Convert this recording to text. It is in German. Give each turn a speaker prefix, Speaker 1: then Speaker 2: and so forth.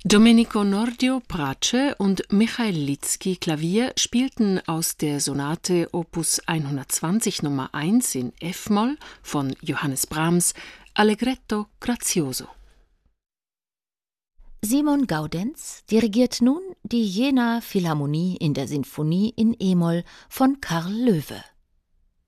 Speaker 1: Domenico Nordio Bratsche und Michael Litzky Klavier spielten aus der Sonate Opus 120 Nummer 1 in F-Moll von Johannes Brahms Allegretto grazioso.
Speaker 2: Simon Gaudenz dirigiert nun die Jenaer Philharmonie in der Sinfonie in E-Moll von Karl Loewe.